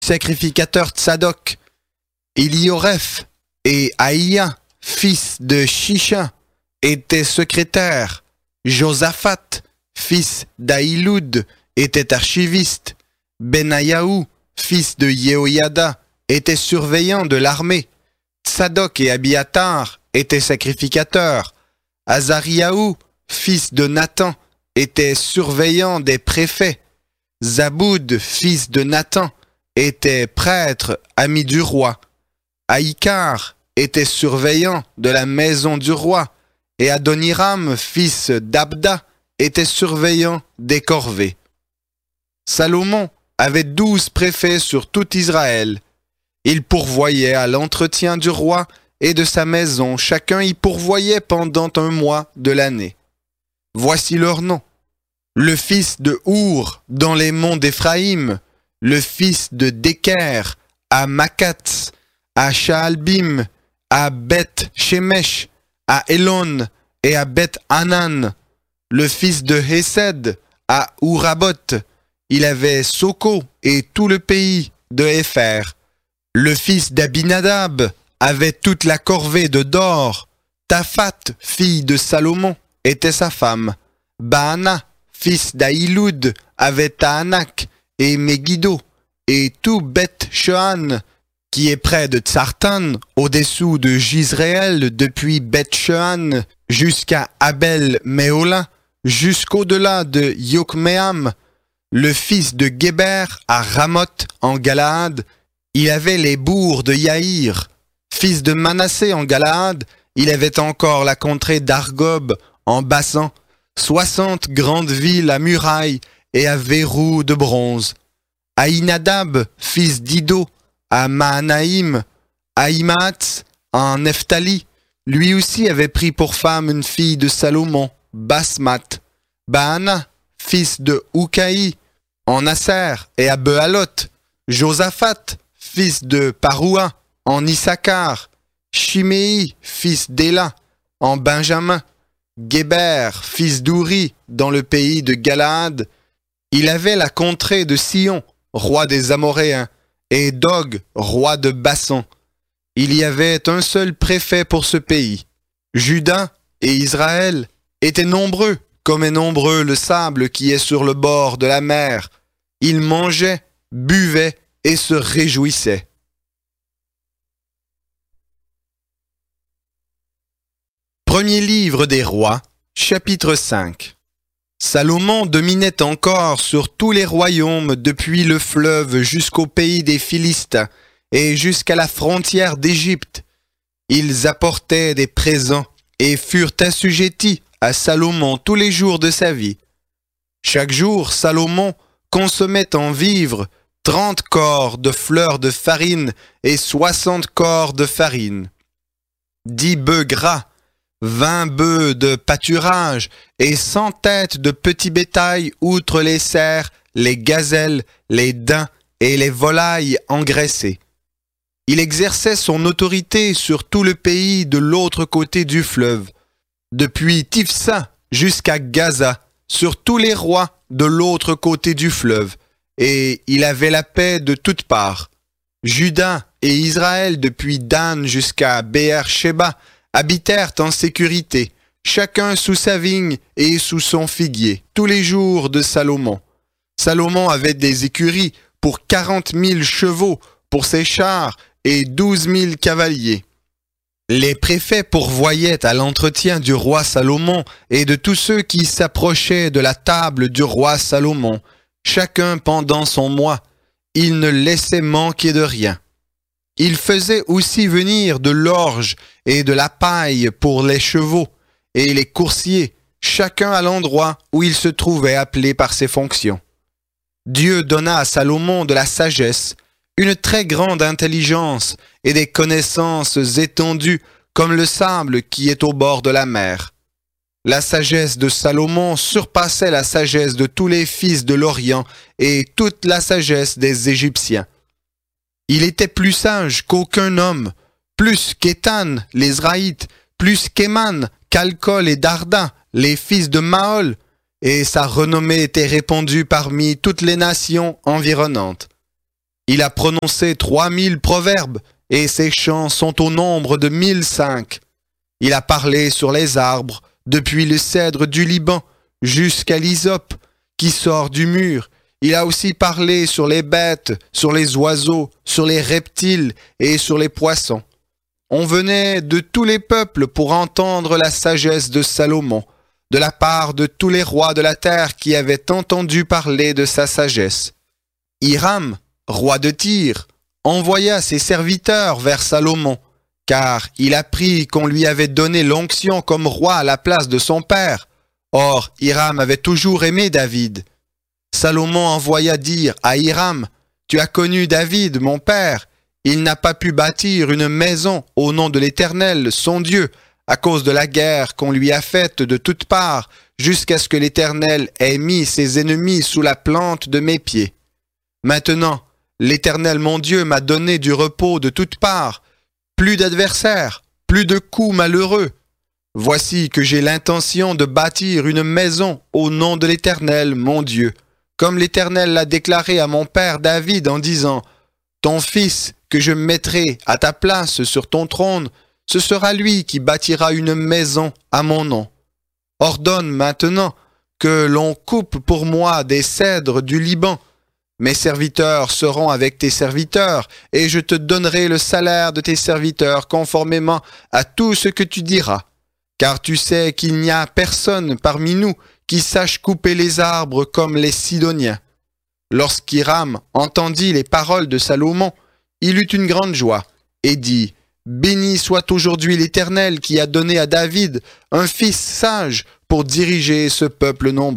sacrificateur Tsadok, Elioreph et Aïa, fils de Shisha, étaient secrétaires. Josaphat, fils d'Aïloud, était archiviste. Benayahu, fils de Yehoyada, était surveillant de l'armée. Tsadok et Abiatar étaient sacrificateurs. Azariahu, fils de Nathan, était surveillant des préfets. Zaboud, fils de Nathan, était prêtre, ami du roi. Aïkar était surveillant de la maison du roi, et Adoniram, fils d'Abda, était surveillant des corvées. Salomon avait 12 préfets sur tout Israël. Il pourvoyait à l'entretien du roi et de sa maison, chacun y pourvoyait pendant un mois de l'année. Voici leurs noms. Le fils de Our, dans les monts d'Éphraïm, le fils de Déker, à Makatz, à Shaalbim, à Beth-Shemesh, à Elon et à Beth-Hanan, le fils de Hesed, à Ourabot. Il avait Soko et tout le pays de Hépher. Le fils d'Abinadab avait toute la corvée de Dor. Taphat, fille de Salomon, était sa femme. Baana, fils d'Aïloud, avait Tahanak et Megiddo, et tout Beth-Shean, qui est près de Tsartan, au-dessous de Jisraël, depuis Beth-Shean jusqu'à Abel-Méhola, jusqu'au-delà de Yokmeam, le fils de Géber à Ramoth en Galaad. Il avait les bourgs de Yaïr. Fils de Manassé en Galaad, il avait encore la contrée d'Argob en Bassan, 60 grandes villes à murailles et à verrous de bronze. Aïnadab, fils d'Ido, à Mahanaïm, Aïmaatz, en Nephtali, lui aussi avait pris pour femme une fille de Salomon, Basmat. Baana, fils de Oukaï, en Aser et à Bealot. Josaphat, fils de Paroua, en Issachar. Shimei, fils d'Éla, en Benjamin. Géber, fils d'Ouri, dans le pays de Galaad. Il avait la contrée de Sion, roi des Amoréens, et Dog, roi de Bassan. Il y avait un seul préfet pour ce pays. Juda et Israël étaient nombreux, comme est nombreux le sable qui est sur le bord de la mer. Ils mangeaient, buvaient et se réjouissaient. Premier livre des rois, chapitre 5. Salomon dominait encore sur tous les royaumes depuis le fleuve jusqu'au pays des Philistins et jusqu'à la frontière d'Égypte. Ils apportaient des présents et furent assujettis à Salomon tous les jours de sa vie. Chaque jour, Salomon consommait en vivres 30 corps de fleurs de farine et 60 corps de farine, 10 bœufs gras, 20 bœufs de pâturage et 100 têtes de petit bétail outre les cerfs, les gazelles, les daims et les volailles engraissées. Il exerçait son autorité sur tout le pays de l'autre côté du fleuve, depuis Tifsa jusqu'à Gaza, sur tous les rois de l'autre côté du fleuve, et il avait la paix de toutes parts. Juda et Israël depuis Dan jusqu'à Beer-Sheba habitèrent en sécurité, chacun sous sa vigne et sous son figuier, tous les jours de Salomon. Salomon avait des écuries pour 40 000 chevaux, pour ses chars, et 12 000 cavaliers. Les préfets pourvoyaient à l'entretien du roi Salomon et de tous ceux qui s'approchaient de la table du roi Salomon, chacun pendant son mois. Ils ne laissaient manquer de rien. Ils faisaient aussi venir de l'orge et de la paille pour les chevaux, et les coursiers, chacun à l'endroit où il se trouvait appelé par ses fonctions. Dieu donna à Salomon de la sagesse, une très grande intelligence et des connaissances étendues comme le sable qui est au bord de la mer. La sagesse de Salomon surpassait la sagesse de tous les fils de l'Orient et toute la sagesse des Égyptiens. Il était plus sage qu'aucun homme, plus qu'Étan, les Israélites, plus qu'Éman, Calcol et Darda, les fils de Mahol, et sa renommée était répandue parmi toutes les nations environnantes. Il a prononcé 3000 proverbes, et ses chants sont au nombre de 1005. Il a parlé sur les arbres, depuis le cèdre du Liban jusqu'à l'hysope qui sort du mur. Il a aussi parlé sur les bêtes, sur les oiseaux, sur les reptiles et sur les poissons. On venait de tous les peuples pour entendre la sagesse de Salomon, de la part de tous les rois de la terre qui avaient entendu parler de sa sagesse. Hiram, roi de Tyr, envoya ses serviteurs vers Salomon, car il apprit qu'on lui avait donné l'onction comme roi à la place de son père. Or, Hiram avait toujours aimé David. Salomon envoya dire à Hiram, « Tu as connu David, mon père. Il n'a pas pu bâtir une maison au nom de l'Éternel, son Dieu, à cause de la guerre qu'on lui a faite de toutes parts, jusqu'à ce que l'Éternel ait mis ses ennemis sous la plante de mes pieds. Maintenant, l'Éternel mon Dieu m'a donné du repos de toutes parts, plus d'adversaires, plus de coups malheureux. Voici que j'ai l'intention de bâtir une maison au nom de l'Éternel mon Dieu, comme l'Éternel l'a déclaré à mon père David en disant, « Ton fils que je mettrai à ta place sur ton trône, ce sera lui qui bâtira une maison à mon nom. Ordonne maintenant que l'on coupe pour moi des cèdres du Liban. Mes serviteurs seront avec tes serviteurs, et je te donnerai le salaire de tes serviteurs conformément à tout ce que tu diras. Car tu sais qu'il n'y a personne parmi nous qui sache couper les arbres comme les Sidoniens. » Lorsqu'Hiram entendit les paroles de Salomon, il eut une grande joie, et dit, « Béni soit aujourd'hui l'Éternel qui a donné à David un fils sage pour diriger ce peuple nombreux. »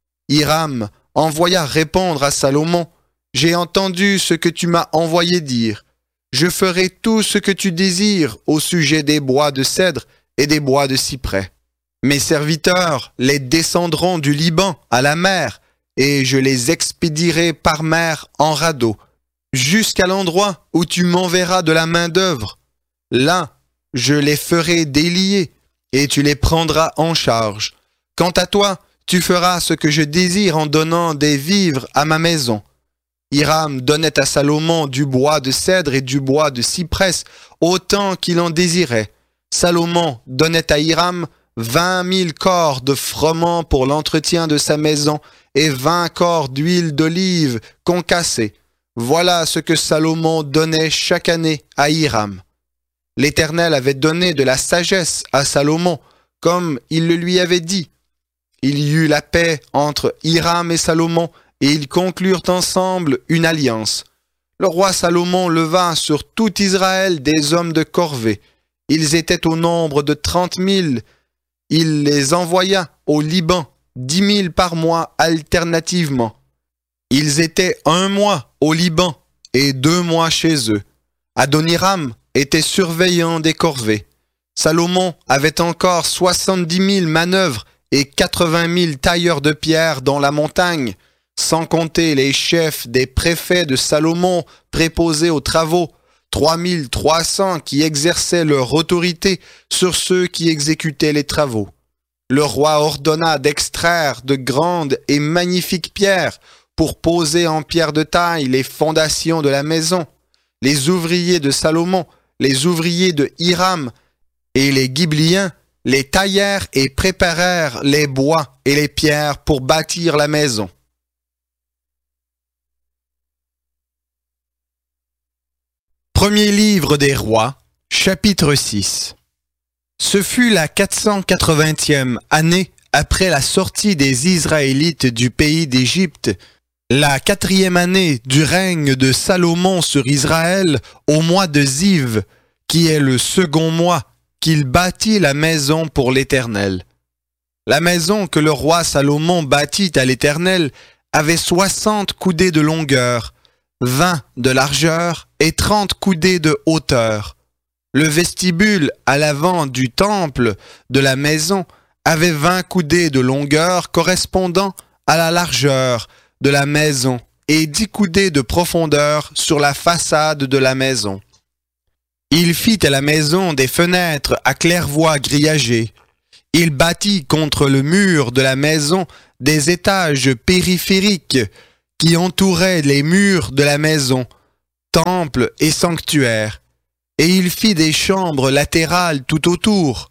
Hiram envoya répondre à Salomon, « J'ai entendu ce que tu m'as envoyé dire. Je ferai tout ce que tu désires au sujet des bois de cèdre et des bois de cyprès. Mes serviteurs les descendront du Liban à la mer, et je les expédierai par mer en radeau, jusqu'à l'endroit où tu m'enverras de la main-d'œuvre. Là, je les ferai délier, et tu les prendras en charge. Quant à toi, tu feras ce que je désire en donnant des vivres à ma maison. » Hiram donnait à Salomon du bois de cèdre et du bois de cyprès, autant qu'il en désirait. Salomon donnait à Hiram 20 000 corps de froment pour l'entretien de sa maison et 20 corps d'huile d'olive concassée. Voilà ce que Salomon donnait chaque année à Hiram. L'Éternel avait donné de la sagesse à Salomon, comme il le lui avait dit. Il y eut la paix entre Hiram et Salomon, et ils conclurent ensemble une alliance. Le roi Salomon leva sur tout Israël des hommes de corvée. Ils étaient au nombre de 30 000. Il les envoya au Liban, 10 000 par mois alternativement. Ils étaient 1 mois au Liban et 2 mois chez eux. Adoniram était surveillant des corvées. Salomon avait encore 70 000 manœuvres et 80 000 tailleurs de pierre dans la montagne, sans compter les chefs des préfets de Salomon préposés aux travaux, 3 300 qui exerçaient leur autorité sur ceux qui exécutaient les travaux. Le roi ordonna d'extraire de grandes et magnifiques pierres pour poser en pierre de taille les fondations de la maison. Les ouvriers de Salomon, les ouvriers de Hiram et les Ghibliens les taillèrent et préparèrent les bois et les pierres pour bâtir la maison. Premier livre des rois, chapitre 6. Ce fut la 480e année après la sortie des Israélites du pays d'Égypte, la 4e année du règne de Salomon sur Israël, au mois de Ziv, qui est le second mois, qu'il bâtit la maison pour l'Éternel. La maison que le roi Salomon bâtit à l'Éternel avait 60 coudées de longueur, 20 de largeur et 30 coudées de hauteur. Le vestibule à l'avant du temple de la maison avait 20 coudées de longueur correspondant à la largeur de la maison et 10 coudées de profondeur sur la façade de la maison. Il fit à la maison des fenêtres à claire-voie grillagées. Il bâtit contre le mur de la maison des étages périphériques qui entouraient les murs de la maison, temple et sanctuaire. Et il fit des chambres latérales tout autour.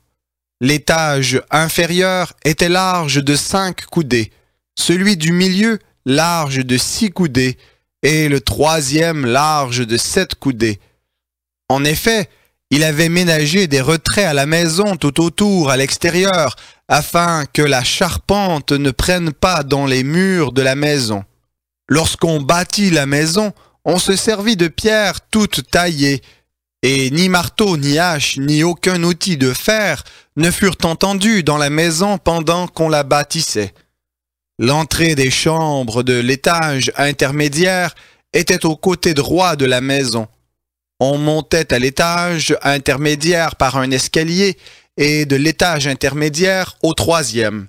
L'étage inférieur était large de 5 coudées, celui du milieu large de 6 coudées, et le troisième large de 7 coudées. En effet, il avait ménagé des retraits à la maison tout autour à l'extérieur, afin que la charpente ne prenne pas dans les murs de la maison. Lorsqu'on bâtit la maison, on se servit de pierres toutes taillées, et ni marteau, ni hache, ni aucun outil de fer ne furent entendus dans la maison pendant qu'on la bâtissait. L'entrée des chambres de l'étage intermédiaire était au côté droit de la maison. On montait à l'étage intermédiaire par un escalier et de l'étage intermédiaire au troisième.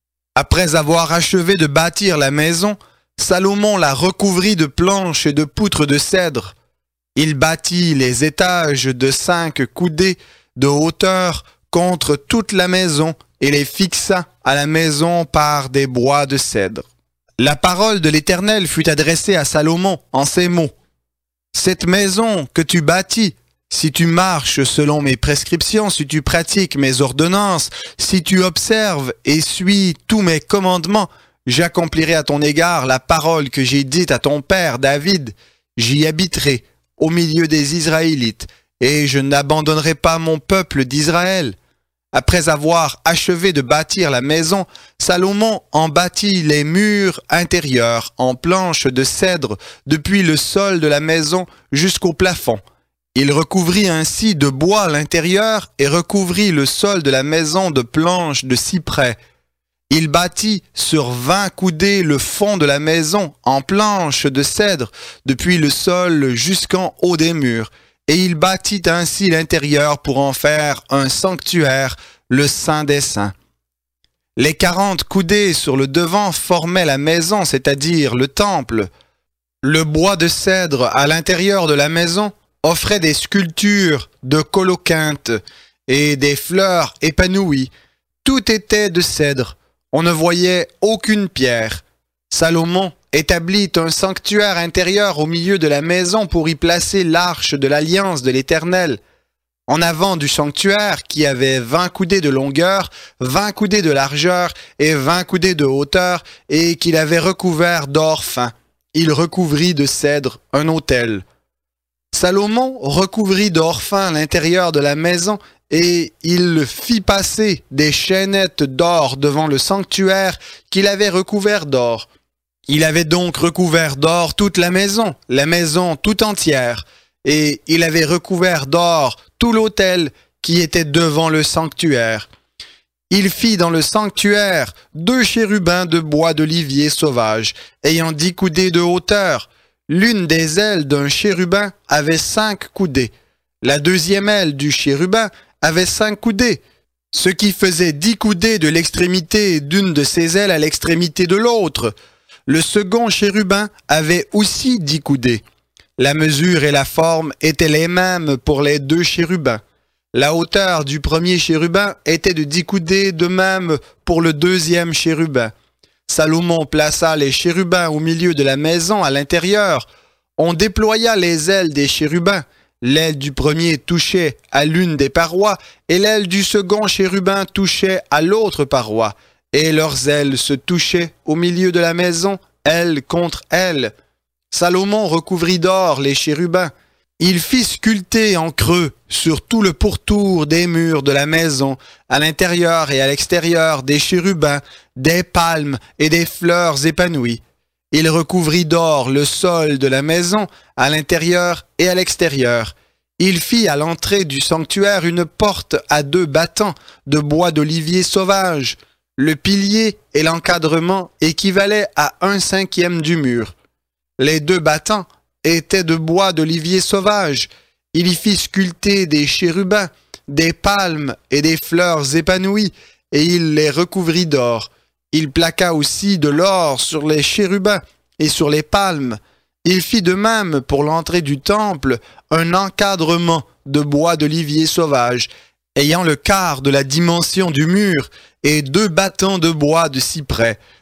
Après avoir achevé de bâtir la maison, Salomon la recouvrit de planches et de poutres de cèdre. Il bâtit les étages de 5 coudées de hauteur contre toute la maison et les fixa à la maison par des bois de cèdre. La parole de l'Éternel fut adressée à Salomon en ces mots. « Cette maison que tu bâtis, si tu marches selon mes prescriptions, si tu pratiques mes ordonnances, si tu observes et suis tous mes commandements, j'accomplirai à ton égard la parole que j'ai dite à ton père David. J'y habiterai au milieu des Israélites, et je n'abandonnerai pas mon peuple d'Israël. » Après avoir achevé de bâtir la maison, Salomon en bâtit les murs intérieurs en planches de cèdre depuis le sol de la maison jusqu'au plafond. Il recouvrit ainsi de bois l'intérieur et recouvrit le sol de la maison de planches de cyprès. Il bâtit sur 20 coudées le fond de la maison en planches de cèdre depuis le sol jusqu'en haut des murs. Et il bâtit ainsi l'intérieur pour en faire un sanctuaire, le Saint des Saints. Les 40 coudées sur le devant formaient la maison, c'est-à-dire le temple. Le bois de cèdre à l'intérieur de la maison offrait des sculptures de colocynte et des fleurs épanouies. Tout était de cèdre. On ne voyait aucune pierre. Salomon établit un sanctuaire intérieur au milieu de la maison pour y placer l'arche de l'alliance de l'Éternel. En avant du sanctuaire, qui avait 20 coudées de longueur, 20 coudées de largeur et 20 coudées de hauteur, et qu'il avait recouvert d'or fin, il recouvrit de cèdre un autel. Salomon recouvrit d'or fin l'intérieur de la maison, et il fit passer des chaînettes d'or devant le sanctuaire qu'il avait recouvert d'or. Il avait donc recouvert d'or toute la maison tout entière, et il avait recouvert d'or tout l'autel qui était devant le sanctuaire. Il fit dans le sanctuaire 2 chérubins de bois d'olivier sauvage, ayant 10 coudées de hauteur. L'une des ailes d'un chérubin avait 5 coudées. La deuxième aile du chérubin avait 5 coudées, ce qui faisait 10 coudées de l'extrémité d'une de ses ailes à l'extrémité de l'autre. Le second chérubin avait aussi 10 coudées. La mesure et la forme étaient les mêmes pour les 2 chérubins. La hauteur du premier chérubin était de 10 coudées, de même pour le deuxième chérubin. Salomon plaça les chérubins au milieu de la maison à l'intérieur. On déploya les ailes des chérubins. L'aile du premier touchait à l'une des parois et l'aile du second chérubin touchait à l'autre paroi. Et leurs ailes se touchaient au milieu de la maison, aile contre aile. Salomon recouvrit d'or les chérubins. Il fit sculpter en creux sur tout le pourtour des murs de la maison, à l'intérieur et à l'extérieur des chérubins, des palmes et des fleurs épanouies. Il recouvrit d'or le sol de la maison, à l'intérieur et à l'extérieur. Il fit à l'entrée du sanctuaire une porte à 2 battants de bois d'olivier sauvage. Le pilier et l'encadrement équivalaient à 1/5 du mur. Les 2 battants étaient de bois d'olivier sauvage. Il y fit sculpter des chérubins, des palmes et des fleurs épanouies, et il les recouvrit d'or. Il plaqua aussi de l'or sur les chérubins et sur les palmes. Il fit de même pour l'entrée du temple un encadrement de bois d'olivier sauvage, ayant le quart de la dimension du mur, et 2 battants de bois de cyprès,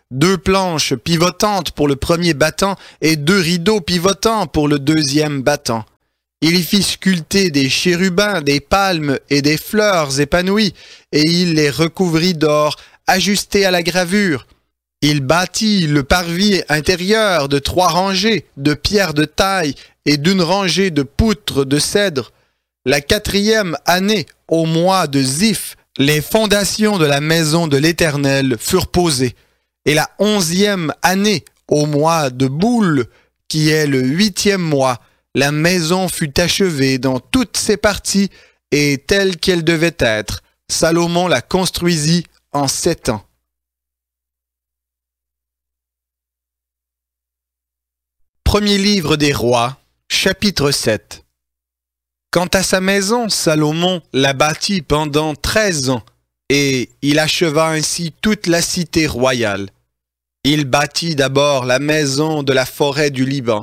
2 planches pivotantes pour le premier battant et 2 rideaux pivotants pour le deuxième battant. Il y fit sculpter des chérubins, des palmes et des fleurs épanouies, et il les recouvrit d'or, ajusté à la gravure. Il bâtit le parvis intérieur de 3 rangées de pierres de taille et d'1 rangée de poutres de cèdre. La 4e année, au mois de Zif, les fondations de la maison de l'Éternel furent posées. Et la 11e année, au mois de Boule, qui est le 8e mois, la maison fut achevée dans toutes ses parties et telle qu'elle devait être. Salomon la construisit en 7 ans. Premier livre des rois, chapitre 7. Quant à sa maison, Salomon la bâtit pendant 13 ans, et il acheva ainsi toute la cité royale. Il bâtit d'abord la maison de la forêt du Liban,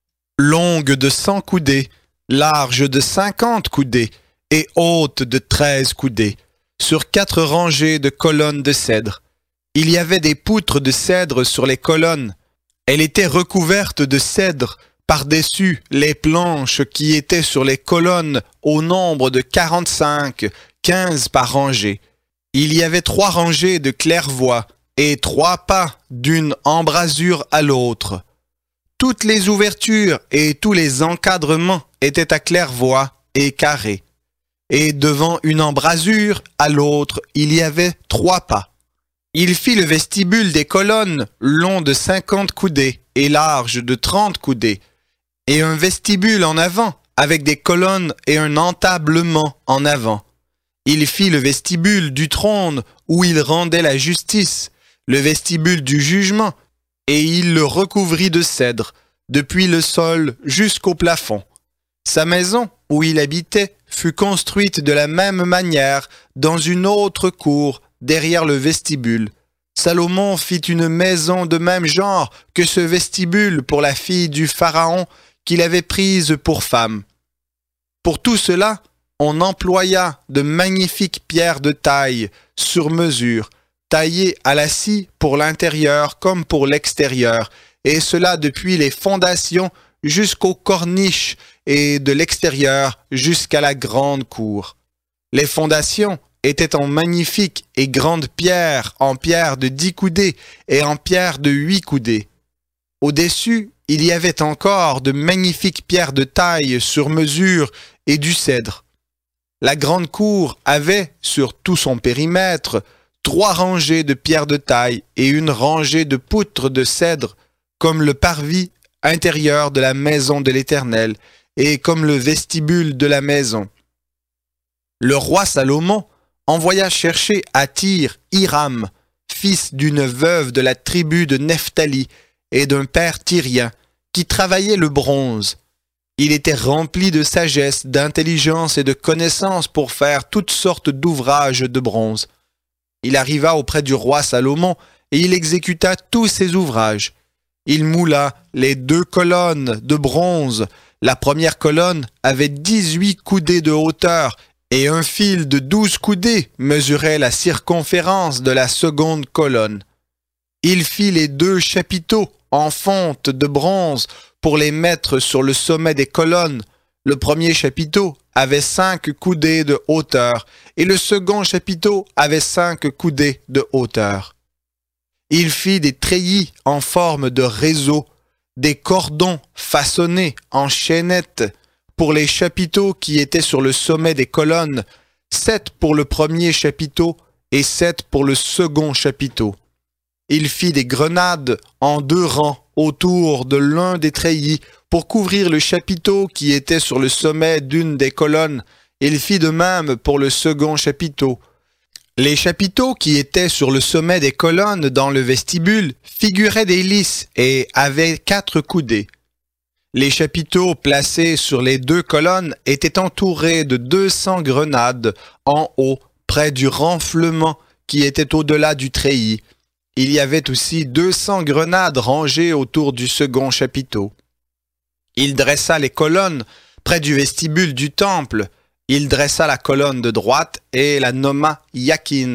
longue de 100 coudées, large de 50 coudées et haute de 13 coudées, sur 4 rangées de colonnes de cèdre. Il y avait des poutres de cèdre sur les colonnes. Elle était recouverte de cèdre par-dessus les planches qui étaient sur les colonnes au nombre de 45, 15 par rangée. Il y avait 3 rangées de claire-voie et 3 pas d'une embrasure à l'autre. Toutes les ouvertures et tous les encadrements étaient à claire-voie et carrés. Et devant une embrasure à l'autre, il y avait 3 pas. Il fit le vestibule des colonnes long de 50 coudées et large de 30 coudées, et un vestibule en avant avec des colonnes et un entablement en avant. Il fit le vestibule du trône où il rendait la justice, le vestibule du jugement, et il le recouvrit de cèdre, depuis le sol jusqu'au plafond. Sa maison, où il habitait, fut construite de la même manière dans une autre cour, derrière le vestibule. Salomon fit une maison de même genre que ce vestibule pour la fille du Pharaon qu'il avait prise pour femme. Pour tout cela, on employa de magnifiques pierres de taille, sur mesure, taillées à la scie pour l'intérieur comme pour l'extérieur, et cela depuis les fondations jusqu'aux corniches et de l'extérieur jusqu'à la grande cour. Les fondations étaient en magnifiques et grandes pierres, en pierre de 10 coudées et en pierre de 8 coudées. Au-dessus, il y avait encore de magnifiques pierres de taille sur mesure et du cèdre. La grande cour avait, sur tout son périmètre, 3 rangées de pierres de taille et 1 rangée de poutres de cèdre, comme le parvis intérieur de la maison de l'Éternel et comme le vestibule de la maison. Le roi Salomon envoya chercher à Tyr Hiram, fils d'une veuve de la tribu de Nephtali et d'un père tyrien, qui travaillait le bronze. Il était rempli de sagesse, d'intelligence et de connaissance pour faire toutes sortes d'ouvrages de bronze. Il arriva auprès du roi Salomon et il exécuta tous ses ouvrages. Il moula les 2 colonnes de bronze. La première colonne avait 18 coudées de hauteur et un fil de 12 coudées mesurait la circonférence de la seconde colonne. Il fit les 2 chapiteaux en fonte de bronze pour les mettre sur le sommet des colonnes. Le premier chapiteau avait 5 coudées de hauteur et le second chapiteau avait 5 coudées de hauteur. Il fit des treillis en forme de réseau, des cordons façonnés en chaînettes pour les chapiteaux qui étaient sur le sommet des colonnes, 7 pour le premier chapiteau et 7 pour le second chapiteau. Il fit des grenades en 2 rangs autour de l'un des treillis pour couvrir le chapiteau qui était sur le sommet d'une des colonnes. Il fit de même pour le second chapiteau. Les chapiteaux qui étaient sur le sommet des colonnes dans le vestibule figuraient des lys et avaient 4 coudées. Les chapiteaux placés sur les 2 colonnes étaient entourés de 200 grenades en haut, près du renflement qui était au-delà du treillis. Il y avait aussi 200 grenades rangées autour du second chapiteau. Il dressa les colonnes près du vestibule du temple. Il dressa la colonne de droite et la nomma Yakin.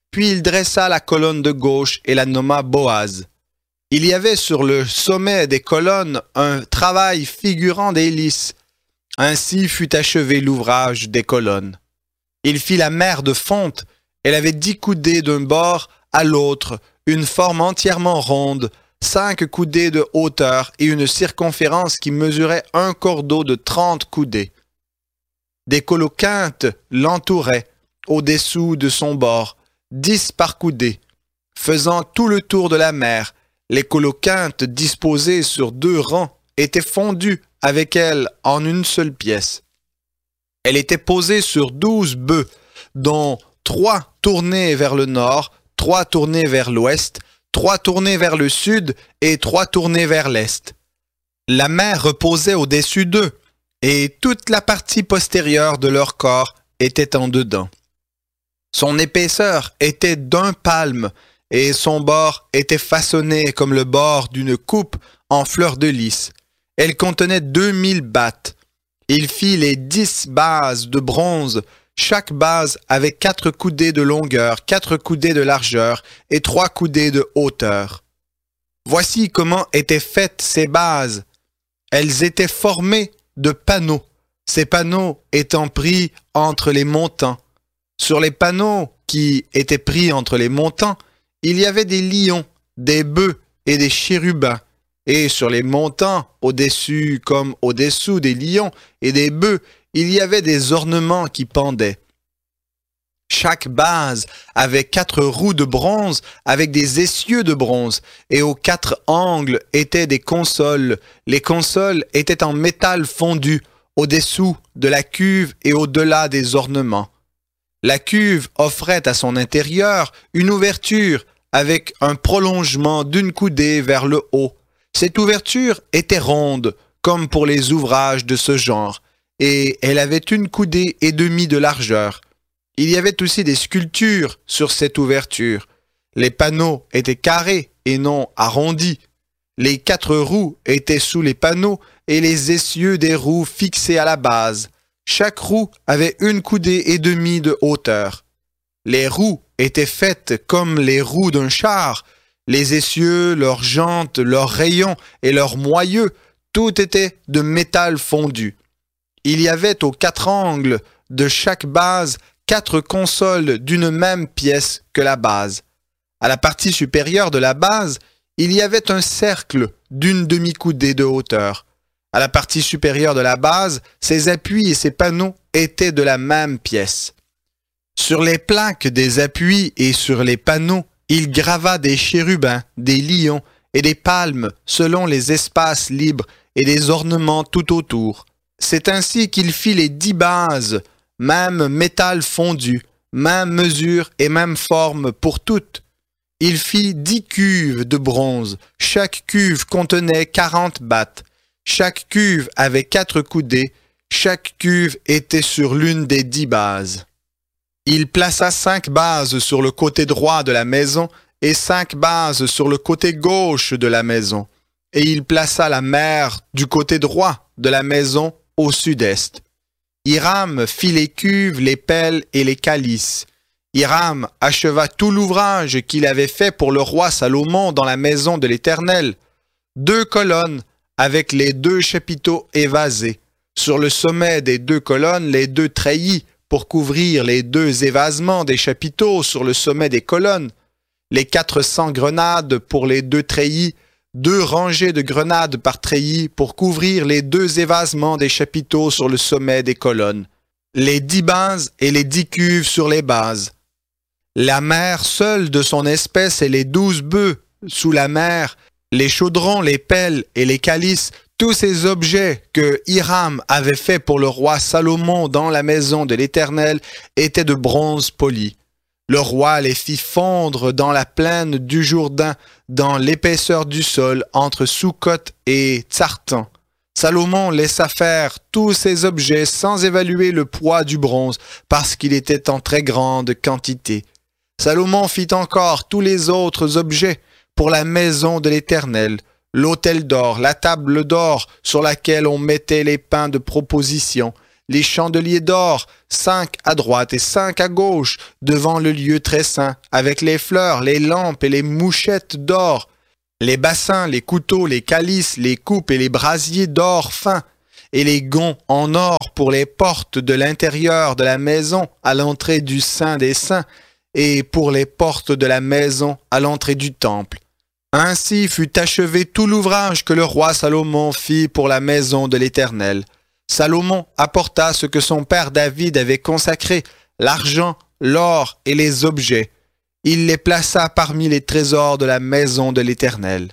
puis il dressa la colonne de gauche et la nomma Boaz. Il y avait sur le sommet des colonnes un travail figurant des lys. Ainsi fut achevé l'ouvrage des colonnes. Il fit la mer de fonte. Elle avait 10 coudées d'un bord à l'autre, une forme entièrement ronde, 5 coudées de hauteur et une circonférence qui mesurait un cordeau de 30 coudées. Des coloquintes l'entouraient au-dessous de son bord, 10 par coudée. Faisant tout le tour de la mer, les coloquintes disposées sur 2 rangs étaient fondues avec elle en une seule pièce. Elle était posée sur 12 bœufs, dont 3 tournés vers le nord, 3 tournés vers l'ouest, 3 tournés vers le sud et 3 tournés vers l'est. La mer reposait au-dessus d'eux, et toute la partie postérieure de leur corps était en dedans. Son épaisseur était d'1 palme, et son bord était façonné comme le bord d'une coupe en fleurs de lys. Elle contenait 2000 battes. Il fit les 10 bases de bronze. Chaque base avait 4 coudées de longueur, 4 coudées de largeur et 3 coudées de hauteur. Voici comment étaient faites ces bases. Elles étaient formées de panneaux, ces panneaux étant pris entre les montants. Sur les panneaux qui étaient pris entre les montants, il y avait des lions, des bœufs et des chérubins. Et sur les montants, au-dessus comme au-dessous des lions et des bœufs, il y avait des ornements qui pendaient. Chaque base avait 4 roues de bronze avec des essieux de bronze, et aux 4 angles étaient des consoles. Les consoles étaient en métal fondu, au-dessous de la cuve et au-delà des ornements. La cuve offrait à son intérieur une ouverture avec un prolongement d'1 coudée vers le haut. Cette ouverture était ronde, comme pour les ouvrages de ce genre, et elle avait 1 coudée et demie de largeur. Il y avait aussi des sculptures sur cette ouverture. Les panneaux étaient carrés et non arrondis. Les 4 roues étaient sous les panneaux et les essieux des roues fixés à la base. Chaque roue avait 1 coudée et demie de hauteur. Les roues étaient faites comme les roues d'un char. Les essieux, leurs jantes, leurs rayons et leurs moyeux, tout était de métal fondu. Il y avait aux 4 angles de chaque base 4 consoles d'une même pièce que la base. À la partie supérieure de la base, il y avait un cercle d'1 demi-coudée de hauteur. À la partie supérieure de la base, ses appuis et ses panneaux étaient de la même pièce. Sur les plaques des appuis et sur les panneaux, il grava des chérubins, des lions et des palmes selon les espaces libres et des ornements tout autour. C'est ainsi qu'il fit les 10 bases, même métal fondu, même mesure et même forme pour toutes. Il fit 10 cuves de bronze. Chaque cuve contenait 40 battes. Chaque cuve avait 4 coudées. Chaque cuve était sur l'une des 10 bases. Il plaça 5 bases sur le côté droit de la maison et 5 bases sur le côté gauche de la maison. Et il plaça la mer du côté droit de la maison au sud-est. Hiram fit les cuves, les pelles et les calices. Hiram acheva tout l'ouvrage qu'il avait fait pour le roi Salomon dans la maison de l'Éternel. 2 colonnes avec les 2 chapiteaux évasés. Sur le sommet des 2 colonnes, les 2 treillis pour couvrir les 2 évasements des chapiteaux sur le sommet des colonnes. Les 400 grenades pour les 2 treillis, 2 rangées de grenades par treillis pour couvrir les 2 évasements des chapiteaux sur le sommet des colonnes. Les 10 bases et les 10 cuves sur les bases. La mer seule de son espèce et les 12 bœufs sous la mer, les chaudrons, les pelles et les calices, tous ces objets que Hiram avait faits pour le roi Salomon dans la maison de l'Éternel étaient de bronze poli. Le roi les fit fondre dans la plaine du Jourdain, dans l'épaisseur du sol, entre Sukkot et Tsartan. Salomon laissa faire tous ces objets sans évaluer le poids du bronze, parce qu'il était en très grande quantité. Salomon fit encore tous les autres objets pour la maison de l'Éternel, l'autel d'or, la table d'or sur laquelle on mettait les pains de proposition, les chandeliers d'or, 5 à droite et 5 à gauche, devant le lieu très saint, avec les fleurs, les lampes et les mouchettes d'or, les bassins, les couteaux, les calices, les coupes et les brasiers d'or fin, et les gonds en or pour les portes de l'intérieur de la maison à l'entrée du Saint des Saints, et pour les portes de la maison à l'entrée du temple. Ainsi fut achevé tout l'ouvrage que le roi Salomon fit pour la maison de l'Éternel. Salomon apporta ce que son père David avait consacré, l'argent, l'or et les objets. Il les plaça parmi les trésors de la maison de l'Éternel.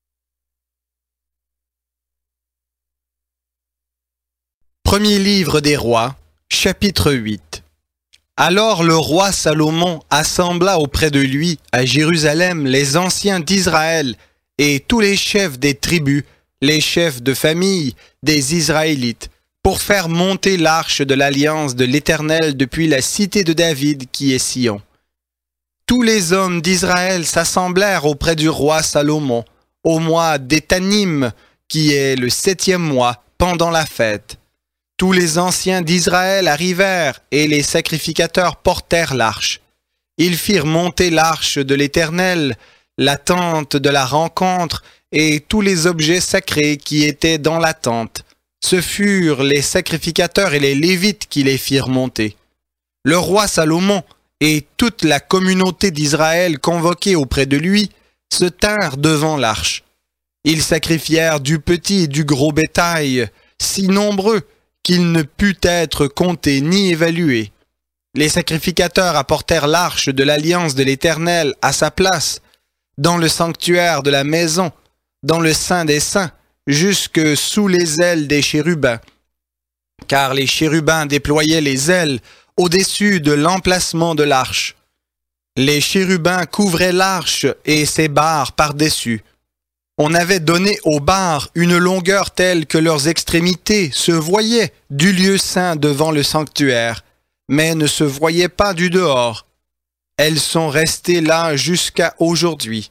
Premier livre des rois, chapitre 8. Alors le roi Salomon assembla auprès de lui à Jérusalem les anciens d'Israël et tous les chefs des tribus, les chefs de famille des Israélites, pour faire monter l'arche de l'alliance de l'Éternel depuis la cité de David qui est Sion. Tous les hommes d'Israël s'assemblèrent auprès du roi Salomon au mois d'Étanim, qui est le 7e mois, pendant la fête. Tous les anciens d'Israël arrivèrent et les sacrificateurs portèrent l'arche. Ils firent monter l'arche de l'Éternel, la tente de la rencontre et tous les objets sacrés qui étaient dans la tente. Ce furent les sacrificateurs et les Lévites qui les firent monter. Le roi Salomon et toute la communauté d'Israël convoquée auprès de lui se tinrent devant l'arche. Ils sacrifièrent du petit et du gros bétail, si nombreux qu'il ne put être compté ni évalué. Les sacrificateurs apportèrent l'arche de l'alliance de l'Éternel à sa place, dans le sanctuaire de la maison, dans le Saint des Saints, jusque sous les ailes des chérubins. Car les chérubins déployaient les ailes au-dessus de l'emplacement de l'arche. Les chérubins couvraient l'arche et ses barres par-dessus. On avait donné aux barres une longueur telle que leurs extrémités se voyaient du lieu saint devant le sanctuaire, mais ne se voyaient pas du dehors. Elles sont restées là jusqu'à aujourd'hui.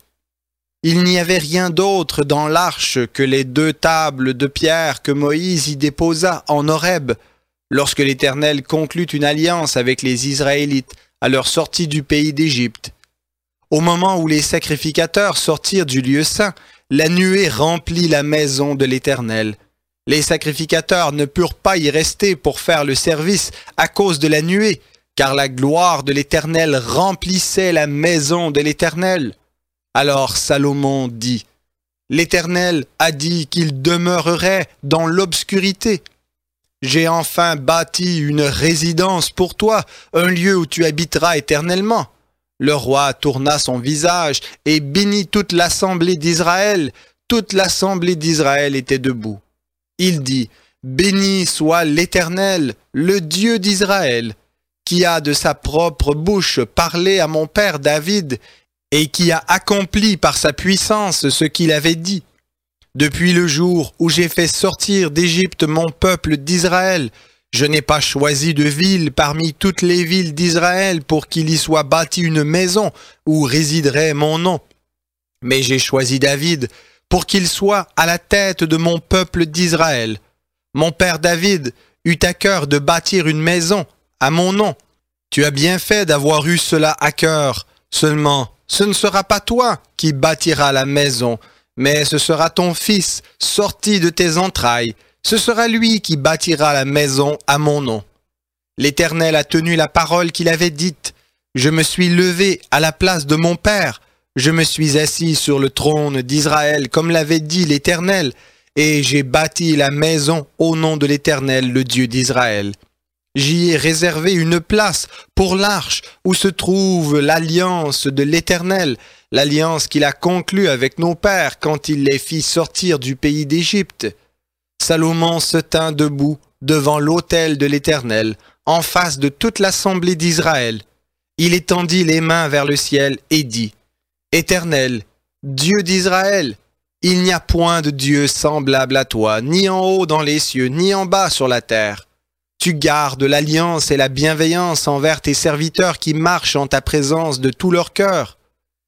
Il n'y avait rien d'autre dans l'arche que les 2 tables de pierre que Moïse y déposa en Horeb, lorsque l'Éternel conclut une alliance avec les Israélites à leur sortie du pays d'Égypte. Au moment où les sacrificateurs sortirent du lieu saint, la nuée remplit la maison de l'Éternel. Les sacrificateurs ne purent pas y rester pour faire le service à cause de la nuée, car la gloire de l'Éternel remplissait la maison de l'Éternel. Alors Salomon dit, « L'Éternel a dit qu'il demeurerait dans l'obscurité. J'ai enfin bâti une résidence pour toi, un lieu où tu habiteras éternellement. » Le roi tourna son visage et bénit toute l'assemblée d'Israël. Toute l'assemblée d'Israël était debout. Il dit, « Béni soit l'Éternel, le Dieu d'Israël, qui a de sa propre bouche parlé à mon père David et qui a accompli par sa puissance ce qu'il avait dit. Depuis le jour où j'ai fait sortir d'Égypte mon peuple d'Israël, je n'ai pas choisi de ville parmi toutes les villes d'Israël pour qu'il y soit bâti une maison où résiderait mon nom. Mais j'ai choisi David pour qu'il soit à la tête de mon peuple d'Israël. Mon père David eut à cœur de bâtir une maison à mon nom. Tu as bien fait d'avoir eu cela à cœur. Seulement, ce ne sera pas toi qui bâtiras la maison, mais ce sera ton fils sorti de tes entrailles. Ce sera lui qui bâtira la maison à mon nom. L'Éternel a tenu la parole qu'il avait dite. Je me suis levé à la place de mon père. Je me suis assis sur le trône d'Israël comme l'avait dit l'Éternel, et j'ai bâti la maison au nom de l'Éternel, le Dieu d'Israël. J'y ai réservé une place pour l'arche où se trouve l'alliance de l'Éternel, l'alliance qu'il a conclue avec nos pères quand il les fit sortir du pays d'Égypte. Salomon se tint debout devant l'autel de l'Éternel, en face de toute l'assemblée d'Israël. Il étendit les mains vers le ciel et dit, « Éternel, Dieu d'Israël, il n'y a point de Dieu semblable à toi, ni en haut dans les cieux, ni en bas sur la terre. Tu gardes l'alliance et la bienveillance envers tes serviteurs qui marchent en ta présence de tout leur cœur.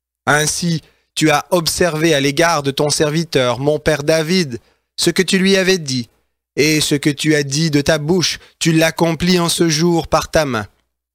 Ainsi, tu as observé à l'égard de ton serviteur, mon père David, ce que tu lui avais dit, et ce que tu as dit de ta bouche, tu l'accomplis en ce jour par ta main.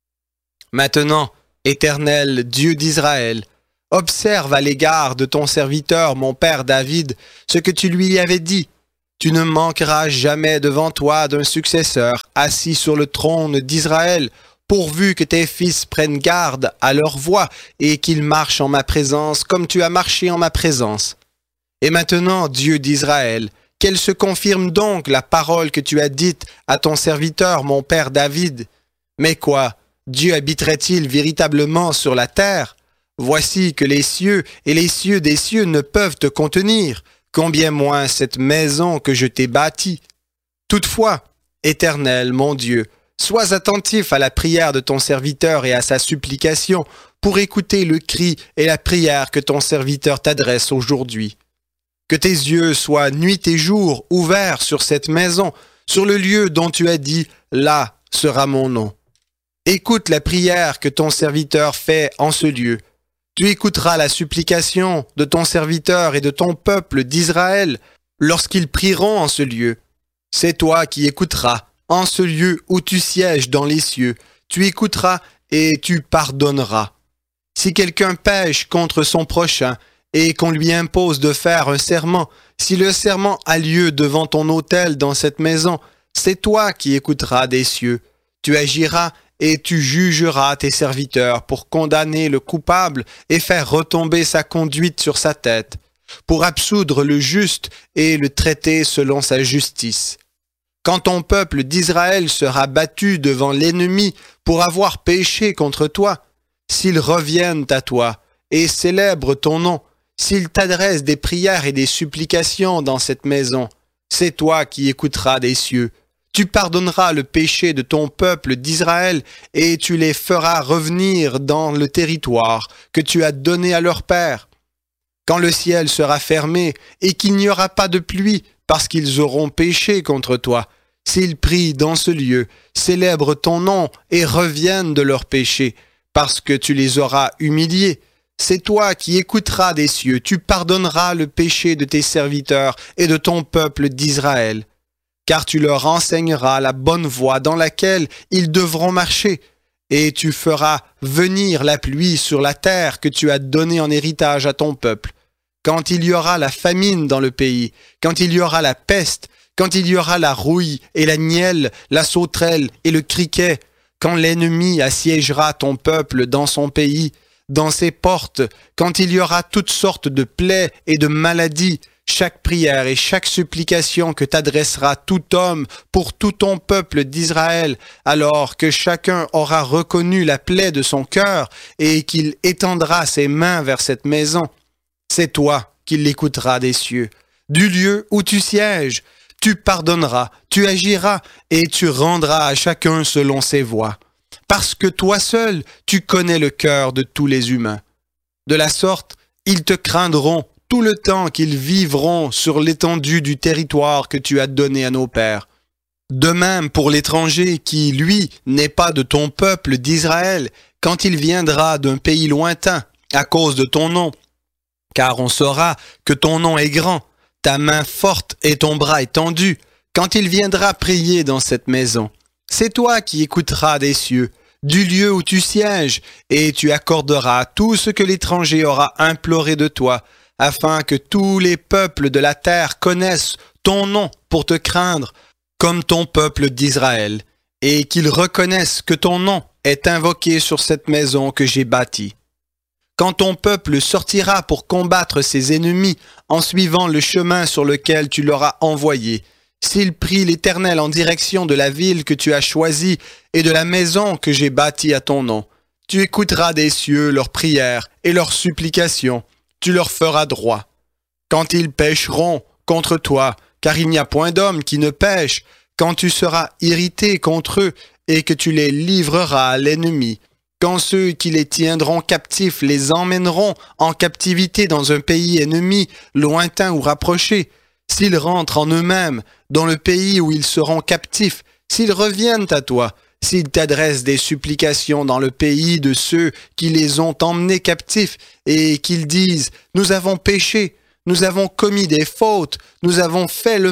Maintenant, Éternel, Dieu d'Israël, observe à l'égard de ton serviteur, mon père David, ce que tu lui avais dit. Tu ne manqueras jamais devant toi d'un successeur assis sur le trône d'Israël, pourvu que tes fils prennent garde à leur voie et qu'ils marchent en ma présence comme tu as marché en ma présence. Et maintenant, Dieu d'Israël, qu'elle se confirme donc la parole que tu as dite à ton serviteur, mon père David. Mais quoi, Dieu habiterait-il véritablement sur la terre? Voici que les cieux et les cieux des cieux ne peuvent te contenir, combien moins cette maison que je t'ai bâtie. Toutefois, Éternel, mon Dieu, sois attentif à la prière de ton serviteur et à sa supplication pour écouter le cri et la prière que ton serviteur t'adresse aujourd'hui. Que tes yeux soient nuit et jour ouverts sur cette maison, sur le lieu dont tu as dit « Là sera mon nom ». Écoute la prière que ton serviteur fait en ce lieu. Tu écouteras la supplication de ton serviteur et de ton peuple d'Israël lorsqu'ils prieront en ce lieu. C'est toi qui écouteras en ce lieu où tu sièges dans les cieux. Tu écouteras et tu pardonneras. Si quelqu'un pêche contre son prochain et qu'on lui impose de faire un serment, si le serment a lieu devant ton autel dans cette maison, c'est toi qui écouteras des cieux. Tu agiras et tu jugeras tes serviteurs pour condamner le coupable et faire retomber sa conduite sur sa tête, pour absoudre le juste et le traiter selon sa justice. Quand ton peuple d'Israël sera battu devant l'ennemi pour avoir péché contre toi, s'ils reviennent à toi et célèbrent ton nom, s'ils t'adressent des prières et des supplications dans cette maison, c'est toi qui écouteras des cieux. Tu pardonneras le péché de ton peuple d'Israël et tu les feras revenir dans le territoire que tu as donné à leur père. Quand le ciel sera fermé et qu'il n'y aura pas de pluie parce qu'ils auront péché contre toi, s'ils prient dans ce lieu, célèbrent ton nom et reviennent de leur péché parce que tu les auras humiliés, c'est toi qui écouteras des cieux, tu pardonneras le péché de tes serviteurs et de ton peuple d'Israël. Car tu leur enseigneras la bonne voie dans laquelle ils devront marcher, et tu feras venir la pluie sur la terre que tu as donnée en héritage à ton peuple. Quand il y aura la famine dans le pays, quand il y aura la peste, quand il y aura la rouille et la nielle, la sauterelle et le criquet, quand l'ennemi assiégera ton peuple dans son pays, dans ses portes, quand il y aura toutes sortes de plaies et de maladies, chaque prière et chaque supplication que t'adressera tout homme pour tout ton peuple d'Israël, alors que chacun aura reconnu la plaie de son cœur et qu'il étendra ses mains vers cette maison, c'est toi qui l'écouteras des cieux. Du lieu où tu sièges, tu pardonneras, tu agiras et tu rendras à chacun selon ses voies. Parce que toi seul, tu connais le cœur de tous les humains. De la sorte, ils te craindront tout le temps qu'ils vivront sur l'étendue du territoire que tu as donné à nos pères. De même pour l'étranger qui, lui, n'est pas de ton peuple d'Israël, quand il viendra d'un pays lointain, à cause de ton nom, car on saura que ton nom est grand, ta main forte et ton bras étendu, quand il viendra prier dans cette maison. C'est toi qui écouteras des cieux, du lieu où tu sièges, et tu accorderas tout ce que l'étranger aura imploré de toi, afin que tous les peuples de la terre connaissent ton nom pour te craindre, comme ton peuple d'Israël, et qu'ils reconnaissent que ton nom est invoqué sur cette maison que j'ai bâtie. Quand ton peuple sortira pour combattre ses ennemis en suivant le chemin sur lequel tu l'auras envoyé, s'il prie l'Éternel en direction de la ville que tu as choisie et de la maison que j'ai bâtie à ton nom, tu écouteras des cieux leurs prières et leurs supplications, tu leur feras droit. Quand ils pécheront contre toi, car il n'y a point d'homme qui ne pêche, quand tu seras irrité contre eux et que tu les livreras à l'ennemi, quand ceux qui les tiendront captifs les emmèneront en captivité dans un pays ennemi, lointain ou rapproché, s'ils rentrent en eux-mêmes dans le pays où ils seront captifs, s'ils reviennent à toi, s'ils t'adressent des supplications dans le pays de ceux qui les ont emmenés captifs et qu'ils disent « Nous avons péché, nous avons commis des fautes, nous avons fait le mal »,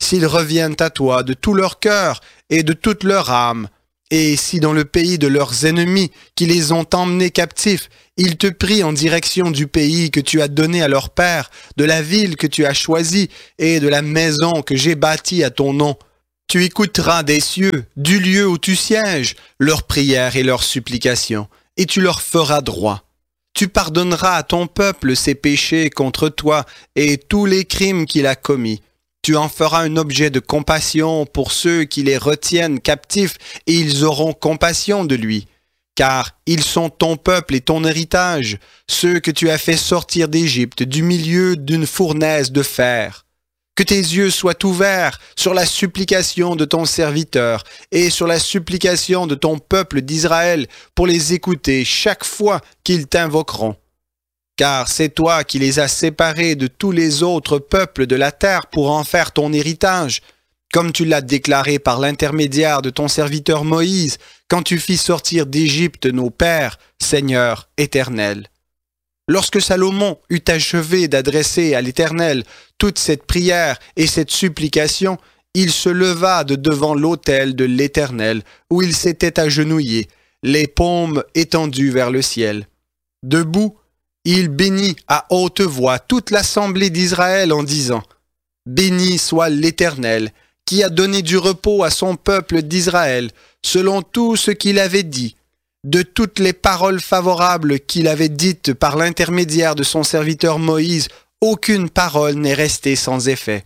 s'ils reviennent à toi de tout leur cœur et de toute leur âme, et si dans le pays de leurs ennemis qui les ont emmenés captifs, ils te prient en direction du pays que tu as donné à leur père, de la ville que tu as choisie et de la maison que j'ai bâtie à ton nom, tu écouteras des cieux, du lieu où tu sièges, leurs prières et leurs supplications, et tu leur feras droit. Tu pardonneras à ton peuple ses péchés contre toi et tous les crimes qu'il a commis. Tu en feras un objet de compassion pour ceux qui les retiennent captifs, et ils auront compassion de lui. Car ils sont ton peuple et ton héritage, ceux que tu as fait sortir d'Égypte du milieu d'une fournaise de fer. Que tes yeux soient ouverts sur la supplication de ton serviteur et sur la supplication de ton peuple d'Israël pour les écouter chaque fois qu'ils t'invoqueront. Car c'est toi qui les as séparés de tous les autres peuples de la terre pour en faire ton héritage, comme tu l'as déclaré par l'intermédiaire de ton serviteur Moïse, quand tu fis sortir d'Égypte nos pères, Seigneur éternel. Lorsque Salomon eut achevé d'adresser à l'Éternel toute cette prière et cette supplication, il se leva de devant l'autel de l'Éternel, où il s'était agenouillé, les paumes étendues vers le ciel. Debout, il bénit à haute voix toute l'assemblée d'Israël en disant « Béni soit l'Éternel, qui a donné du repos à son peuple d'Israël, selon tout ce qu'il avait dit. De toutes les paroles favorables qu'il avait dites par l'intermédiaire de son serviteur Moïse, aucune parole n'est restée sans effet.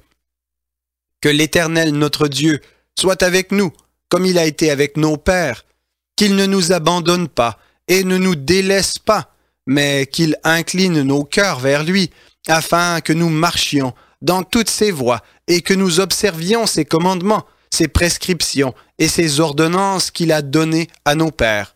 Que l'Éternel notre Dieu soit avec nous, comme il a été avec nos pères, qu'il ne nous abandonne pas et ne nous délaisse pas, mais qu'il incline nos cœurs vers lui, afin que nous marchions dans toutes ses voies et que nous observions ses commandements, ses prescriptions et ses ordonnances qu'il a données à nos pères.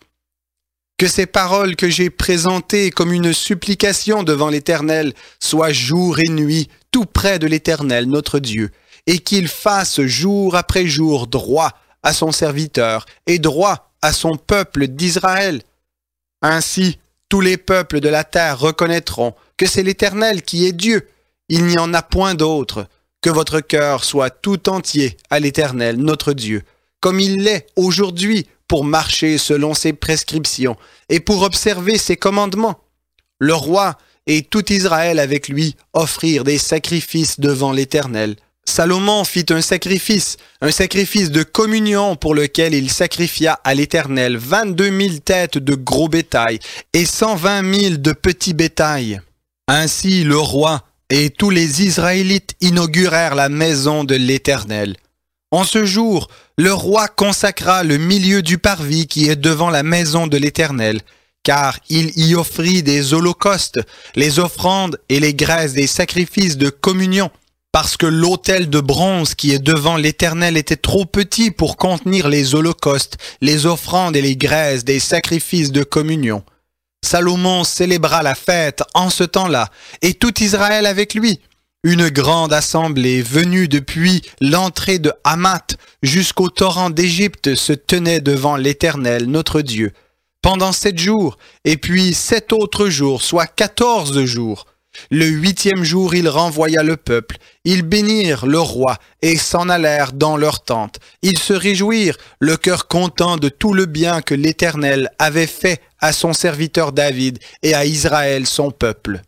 Que ces paroles que j'ai présentées comme une supplication devant l'Éternel soient jour et nuit tout près de l'Éternel notre Dieu, et qu'il fasse jour après jour droit à son serviteur et droit à son peuple d'Israël. Ainsi, tous les peuples de la terre reconnaîtront que c'est l'Éternel qui est Dieu. Il n'y en a point d'autre. Que votre cœur soit tout entier à l'Éternel, notre Dieu, comme il l'est aujourd'hui pour marcher selon ses prescriptions et pour observer ses commandements. Le roi et tout Israël avec lui offrirent des sacrifices devant l'Éternel. Salomon fit un sacrifice de communion pour lequel il sacrifia à l'Éternel 22 000 têtes de gros bétail et 120 000 de petits bétail. Ainsi le roi et tous les Israélites inaugurèrent la maison de l'Éternel. En ce jour, le roi consacra le milieu du parvis qui est devant la maison de l'Éternel, car il y offrit des holocaustes, les offrandes et les graisses des sacrifices de communion, parce que l'autel de bronze qui est devant l'Éternel était trop petit pour contenir les holocaustes, les offrandes et les graisses des sacrifices de communion. Salomon célébra la fête en ce temps-là, et tout Israël avec lui. Une grande assemblée venue depuis l'entrée de Hamath jusqu'au torrent d'Égypte se tenait devant l'Éternel, notre Dieu, pendant 7 jours, et puis 7 autres jours, soit 14 jours. Le 8e jour, il renvoya le peuple. Ils bénirent le roi et s'en allèrent dans leur tente. Ils se réjouirent, le cœur content de tout le bien que l'Éternel avait fait à son serviteur David et à Israël son peuple.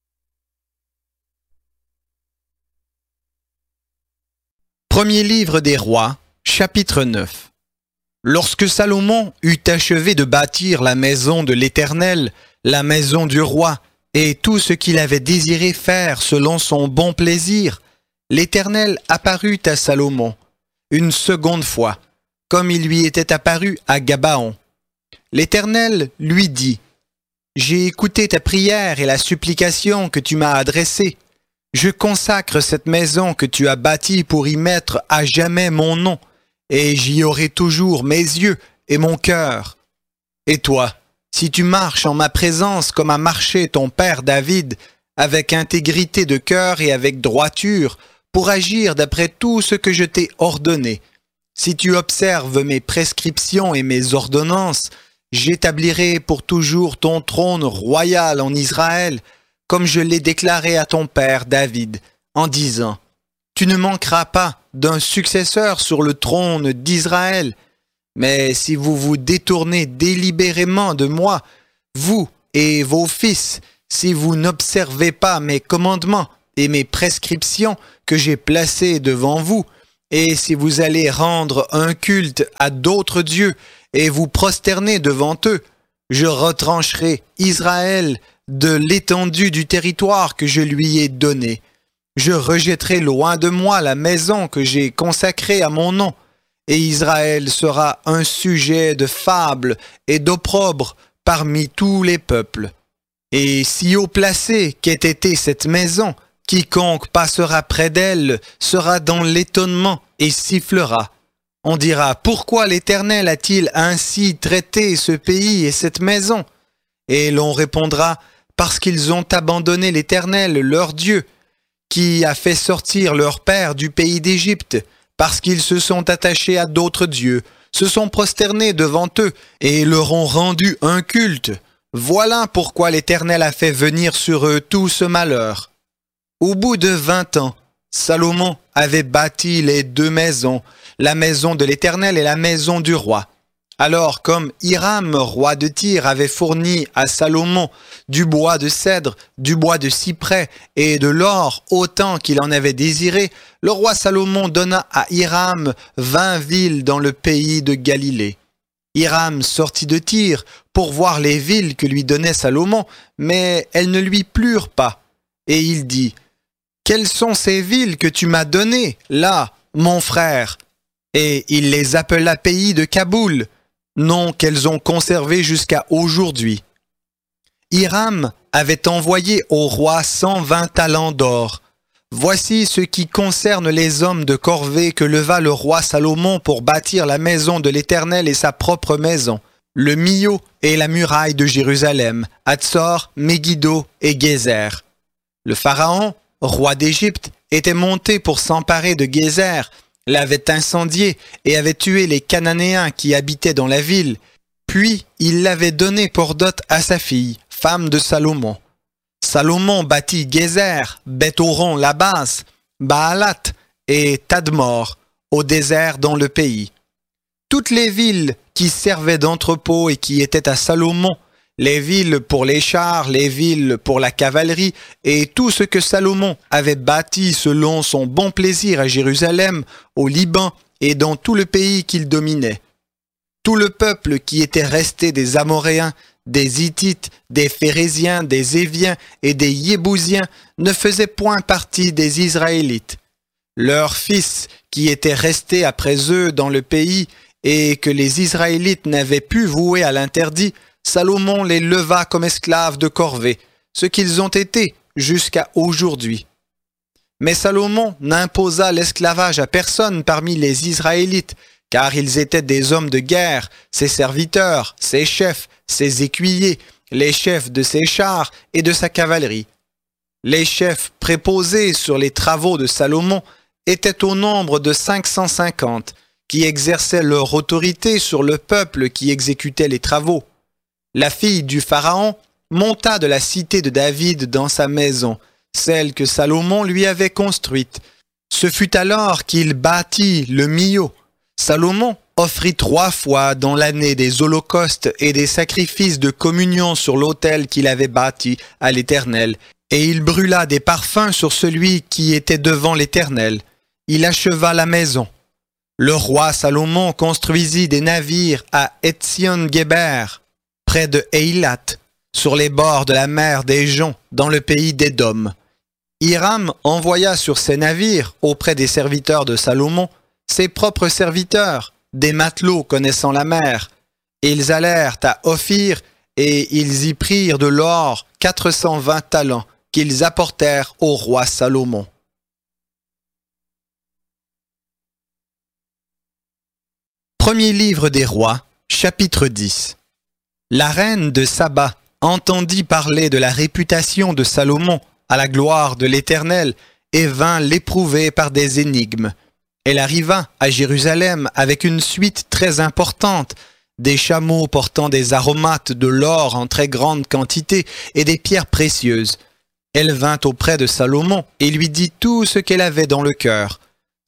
Premier livre des rois, chapitre 9. Lorsque Salomon eut achevé de bâtir la maison de l'Éternel, la maison du roi, et tout ce qu'il avait désiré faire selon son bon plaisir, l'Éternel apparut à Salomon une seconde fois, comme il lui était apparu à Gabaon. L'Éternel lui dit, « J'ai écouté ta prière et la supplication que tu m'as adressée. Je consacre cette maison que tu as bâtie pour y mettre à jamais mon nom, et j'y aurai toujours mes yeux et mon cœur. Et toi, si tu marches en ma présence comme a marché ton père David, avec intégrité de cœur et avec droiture, pour agir d'après tout ce que je t'ai ordonné, si tu observes mes prescriptions et mes ordonnances, j'établirai pour toujours ton trône royal en Israël, comme je l'ai déclaré à ton père David, en disant « Tu ne manqueras pas d'un successeur sur le trône d'Israël. Mais si vous vous détournez délibérément de moi, vous et vos fils, si vous n'observez pas mes commandements et mes prescriptions que j'ai placées devant vous, et si vous allez rendre un culte à d'autres dieux et vous prosterner devant eux, je retrancherai Israël de l'étendue du territoire que je lui ai donné. Je rejetterai loin de moi la maison que j'ai consacrée à mon nom, et Israël sera un sujet de fable et d'opprobre parmi tous les peuples. Et si haut placé qu'ait été cette maison, quiconque passera près d'elle sera dans l'étonnement et sifflera. On dira, pourquoi l'Éternel a-t-il ainsi traité ce pays et cette maison? Et l'on répondra, parce qu'ils ont abandonné l'Éternel, leur Dieu, qui a fait sortir leur père du pays d'Égypte, parce qu'ils se sont attachés à d'autres dieux, se sont prosternés devant eux et leur ont rendu un culte. Voilà pourquoi l'Éternel a fait venir sur eux tout ce malheur. Au bout de 20 ans, Salomon avait bâti les 2 maisons, la maison de l'Éternel et la maison du roi. Alors, comme Hiram, roi de Tyr, avait fourni à Salomon du bois de cèdre, du bois de cyprès et de l'or autant qu'il en avait désiré, le roi Salomon donna à Hiram 20 villes dans le pays de Galilée. Hiram sortit de Tyr pour voir les villes que lui donnait Salomon, mais elles ne lui plurent pas. Et il dit, « Quelles sont ces villes que tu m'as données, là, mon frère ?» Et il les appela pays de Kaboul, nom qu'elles ont conservé jusqu'à aujourd'hui. Hiram avait envoyé au roi 120 talents d'or. Voici ce qui concerne les hommes de corvée que leva le roi Salomon pour bâtir la maison de l'Éternel et sa propre maison, le Millo et la muraille de Jérusalem, Hatzor, Megiddo et Gézer. Le pharaon, roi d'Égypte, était monté pour s'emparer de Gézer, l'avait incendié et avait tué les Cananéens qui habitaient dans la ville. Puis il l'avait donné pour dot à sa fille, femme de Salomon. Salomon bâtit Gézer, Beth-Horon la basse, Baalat et Tadmor, au désert dans le pays. Toutes les villes qui servaient d'entrepôt et qui étaient à Salomon, les villes pour les chars, les villes pour la cavalerie, et tout ce que Salomon avait bâti selon son bon plaisir à Jérusalem, au Liban et dans tout le pays qu'il dominait. Tout le peuple qui était resté des Amoréens, des Hittites, des Phéréziens, des Éviens et des Yébousiens ne faisait point partie des Israélites. Leurs fils, qui étaient restés après eux dans le pays, et que les Israélites n'avaient pu vouer à l'interdit, Salomon les leva comme esclaves de corvée, ce qu'ils ont été jusqu'à aujourd'hui. Mais Salomon n'imposa l'esclavage à personne parmi les Israélites, car ils étaient des hommes de guerre, ses serviteurs, ses chefs, ses écuyers, les chefs de ses chars et de sa cavalerie. Les chefs préposés sur les travaux de Salomon étaient au nombre de 550, qui exerçaient leur autorité sur le peuple qui exécutait les travaux. La fille du Pharaon monta de la cité de David dans sa maison, celle que Salomon lui avait construite. Ce fut alors qu'il bâtit le Millo. Salomon offrit 3 fois dans l'année des holocaustes et des sacrifices de communion sur l'autel qu'il avait bâti à l'Éternel, et il brûla des parfums sur celui qui était devant l'Éternel. Il acheva la maison. Le roi Salomon construisit des navires à Etzion-Géber, près de Eilat, sur les bords de la mer des Joncs, dans le pays d'Édom. Hiram envoya sur ces navires, auprès des serviteurs de Salomon, ses propres serviteurs, des matelots connaissant la mer. Ils allèrent à Ophir et ils y prirent de l'or 420 talents qu'ils apportèrent au roi Salomon. Premier livre des rois, chapitre 10. La reine de Saba entendit parler de la réputation de Salomon à la gloire de l'Éternel et vint l'éprouver par des énigmes. Elle arriva à Jérusalem avec une suite très importante, des chameaux portant des aromates, de l'or en très grande quantité et des pierres précieuses. Elle vint auprès de Salomon et lui dit tout ce qu'elle avait dans le cœur.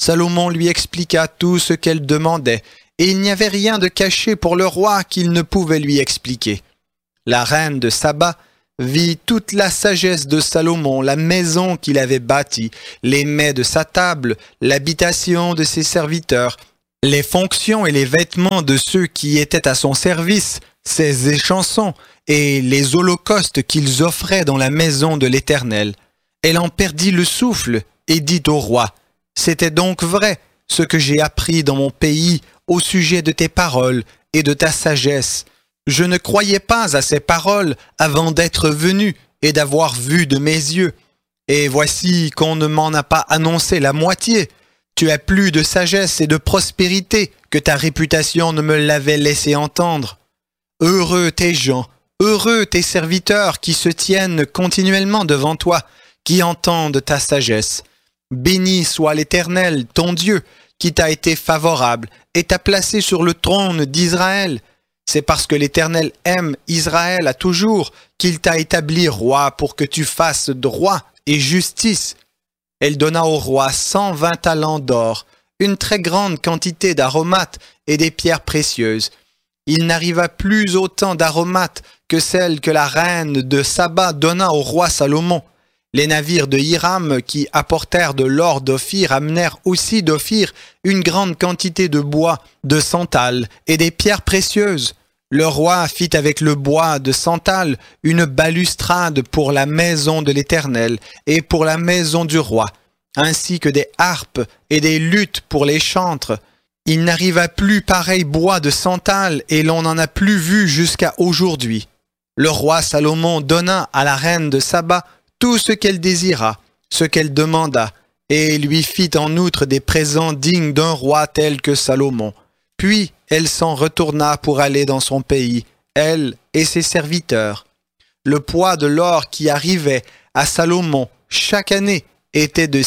Salomon lui expliqua tout ce qu'elle demandait, et il n'y avait rien de caché pour le roi qu'il ne pouvait lui expliquer. La reine de Saba vit toute la sagesse de Salomon, la maison qu'il avait bâtie, les mets de sa table, l'habitation de ses serviteurs, les fonctions et les vêtements de ceux qui étaient à son service, ses échansons et les holocaustes qu'ils offraient dans la maison de l'Éternel. Elle en perdit le souffle et dit au roi, « C'était donc vrai ce que j'ai appris dans mon pays au sujet de tes paroles et de ta sagesse. Je ne croyais pas à ces paroles avant d'être venu et d'avoir vu de mes yeux. Et voici qu'on ne m'en a pas annoncé la moitié. Tu as plus de sagesse et de prospérité que ta réputation ne me l'avait laissé entendre. Heureux tes gens, heureux tes serviteurs qui se tiennent continuellement devant toi, qui entendent ta sagesse. Béni soit l'Éternel, ton Dieu, qui t'a été favorable et t'a placé sur le trône d'Israël. C'est parce que l'Éternel aime Israël à toujours qu'il t'a établi roi pour que tu fasses droit et justice. » Elle donna au roi 120 talents d'or, une très grande quantité d'aromates et des pierres précieuses. Il n'arriva plus autant d'aromates que celles que la reine de Saba donna au roi Salomon. Les navires de Hiram qui apportèrent de l'or d'Ophir amenèrent aussi d'Ophir une grande quantité de bois, de santal et des pierres précieuses. Le roi fit avec le bois de santal une balustrade pour la maison de l'Éternel et pour la maison du roi, ainsi que des harpes et des luttes pour les chantres. Il n'arriva plus pareil bois de santal et l'on n'en a plus vu jusqu'à aujourd'hui. Le roi Salomon donna à la reine de Saba tout ce qu'elle désira, ce qu'elle demanda, et lui fit en outre des présents dignes d'un roi tel que Salomon. Puis elle s'en retourna pour aller dans son pays, elle et ses serviteurs. Le poids de l'or qui arrivait à Salomon chaque année était de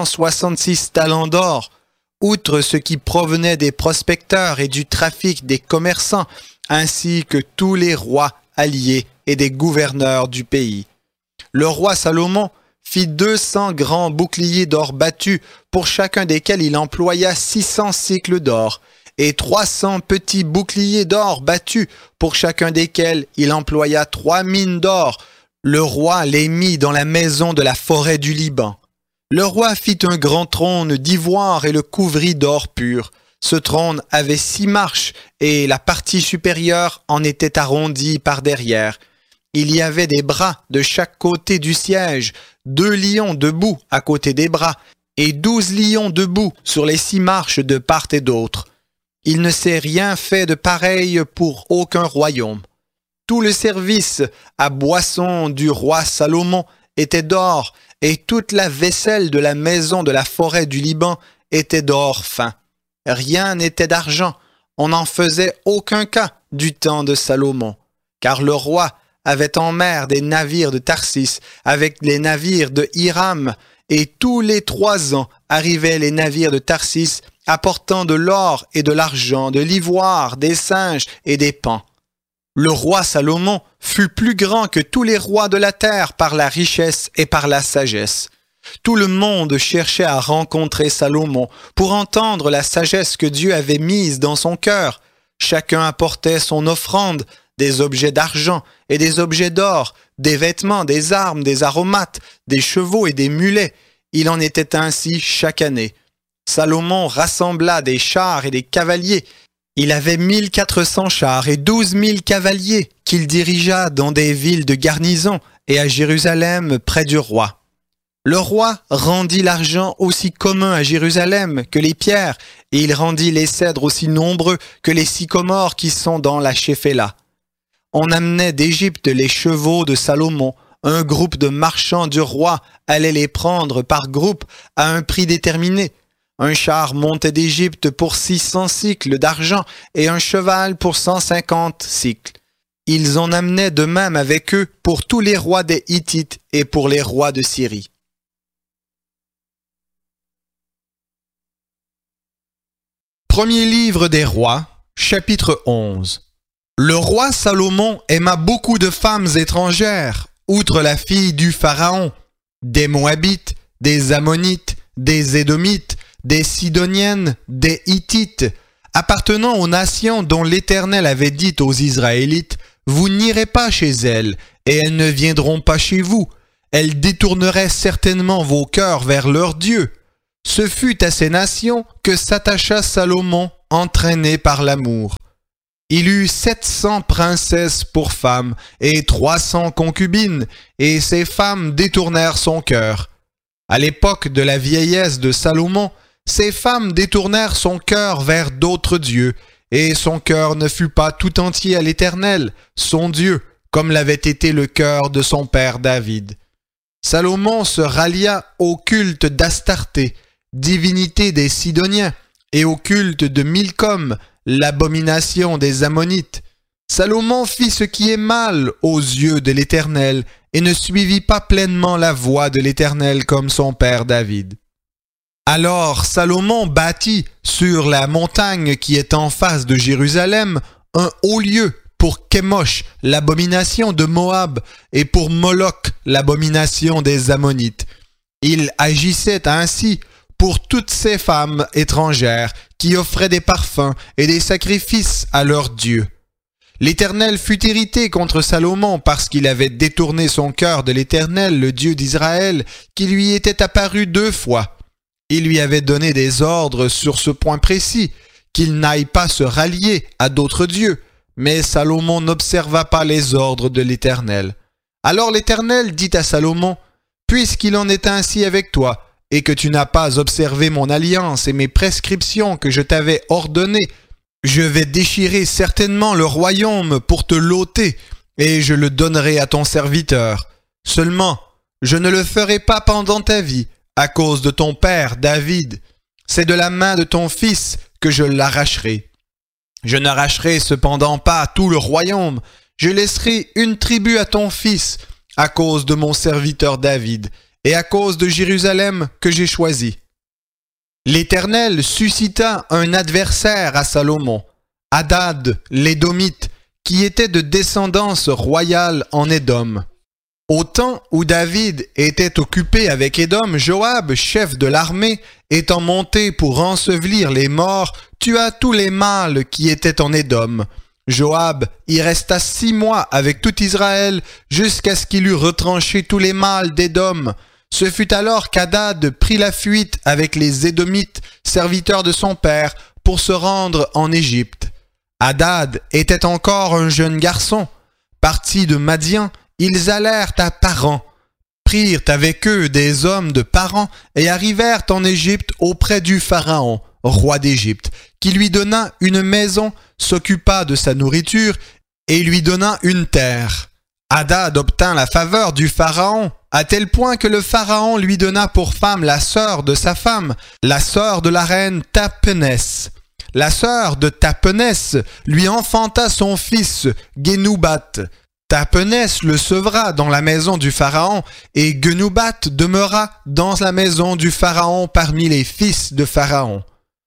666 talents d'or, outre ce qui provenait des prospecteurs et du trafic des commerçants, ainsi que tous les rois alliés et des gouverneurs du pays. Le roi Salomon fit 200 grands boucliers d'or battus, pour chacun desquels il employa 600 cycles d'or, et 300 petits boucliers d'or battus, pour chacun desquels il employa 3 mines d'or. Le roi les mit dans la maison de la forêt du Liban. Le roi fit un grand trône d'ivoire et le couvrit d'or pur. Ce trône avait 6 marches, et la partie supérieure en était arrondie par derrière. Il y avait des bras de chaque côté du siège, 2 lions debout à côté des bras, et 12 lions debout sur les 6 marches de part et d'autre. Il ne s'est rien fait de pareil pour aucun royaume. Tout le service à boisson du roi Salomon était d'or, et toute la vaisselle de la maison de la forêt du Liban était d'or fin. Rien n'était d'argent, on n'en faisait aucun cas du temps de Salomon, car le roi avait en mer des navires de Tarsis avec les navires de Hiram, et tous les 3 ans arrivaient les navires de Tarsis apportant de l'or et de l'argent, de l'ivoire, des singes et des paons. Le roi Salomon fut plus grand que tous les rois de la terre par la richesse et par la sagesse. Tout le monde cherchait à rencontrer Salomon pour entendre la sagesse que Dieu avait mise dans son cœur. Chacun apportait son offrande, des objets d'argent et des objets d'or, des vêtements, des armes, des aromates, des chevaux et des mulets. Il en était ainsi chaque année. Salomon rassembla des chars et des cavaliers. Il avait 1400 chars et 12 000 cavaliers qu'il dirigea dans des villes de garnison et à Jérusalem près du roi. Le roi rendit l'argent aussi commun à Jérusalem que les pierres, et il rendit les cèdres aussi nombreux que les sycomores qui sont dans la Shéphéla. On amenait d'Égypte les chevaux de Salomon. Un groupe de marchands du roi allait les prendre par groupe à un prix déterminé. Un char montait d'Égypte pour 600 cycles d'argent et un cheval pour 150 cycles. Ils en amenaient de même avec eux pour tous les rois des Hittites et pour les rois de Syrie. Premier livre des rois, chapitre 11. Le roi Salomon aima beaucoup de femmes étrangères, outre la fille du Pharaon, des Moabites, des Ammonites, des Édomites, des Sidoniennes, des Hittites, appartenant aux nations dont l'Éternel avait dit aux Israélites, « Vous n'irez pas chez elles, et elles ne viendront pas chez vous. Elles détourneraient certainement vos cœurs vers leur Dieu. » Ce fut à ces nations que s'attacha Salomon, entraîné par l'amour. Il eut 700 princesses pour femmes et 300 concubines, et ces femmes détournèrent son cœur. À l'époque de la vieillesse de Salomon, ces femmes détournèrent son cœur vers d'autres dieux, et son cœur ne fut pas tout entier à l'Éternel, son Dieu, comme l'avait été le cœur de son père David. Salomon se rallia au culte d'Astarté, divinité des Sidoniens, et au culte de Milcom, l'abomination des Ammonites. Salomon fit ce qui est mal aux yeux de l'Éternel, et ne suivit pas pleinement la voie de l'Éternel comme son père David. Alors Salomon bâtit sur la montagne qui est en face de Jérusalem un haut lieu pour Kémosh, l'abomination de Moab, et pour Moloch, l'abomination des Ammonites. Il agissait ainsi pour toutes ces femmes étrangères qui offraient des parfums et des sacrifices à leurs dieux. L'Éternel fut irrité contre Salomon parce qu'il avait détourné son cœur de l'Éternel, le Dieu d'Israël, qui lui était apparu 2 fois. Il lui avait donné des ordres sur ce point précis, qu'il n'aille pas se rallier à d'autres dieux, mais Salomon n'observa pas les ordres de l'Éternel. Alors l'Éternel dit à Salomon, « Puisqu'il en est ainsi avec toi, et que tu n'as pas observé mon alliance et mes prescriptions que je t'avais ordonnées, je vais déchirer certainement le royaume pour te l'ôter, et je le donnerai à ton serviteur. Seulement, je ne le ferai pas pendant ta vie, à cause de ton père David. C'est de la main de ton fils que je l'arracherai. Je n'arracherai cependant pas tout le royaume, je laisserai une tribu à ton fils, à cause de mon serviteur David, et à cause de Jérusalem que j'ai choisi. » L'Éternel suscita un adversaire à Salomon, Hadad l'Édomite, qui était de descendance royale en Édom. Au temps où David était occupé avec Édom, Joab, chef de l'armée, étant monté pour ensevelir les morts, tua tous les mâles qui étaient en Édom. Joab y resta 6 mois avec tout Israël, jusqu'à ce qu'il eût retranché tous les mâles d'Édom. Ce fut alors qu'Hadad prit la fuite avec les Édomites, serviteurs de son père, pour se rendre en Égypte. Hadad était encore un jeune garçon. Partis de Madian, ils allèrent à Paran, prirent avec eux des hommes de Paran et arrivèrent en Égypte auprès du Pharaon, roi d'Égypte, qui lui donna une maison, s'occupa de sa nourriture et lui donna une terre. Hadad obtint la faveur du Pharaon, à tel point que le Pharaon lui donna pour femme la sœur de sa femme, la sœur de la reine Tapénès. La sœur de Tapénès lui enfanta son fils Génubat. Tapénès le sevra dans la maison du Pharaon, et Génubat demeura dans la maison du Pharaon parmi les fils de Pharaon.